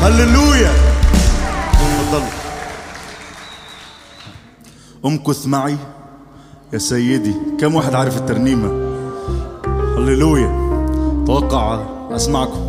هللويا. اتفضلوا. امكث معي يا سيدي. كم واحد عارف الترنيمة؟ هللويا. توقع اسمعكم.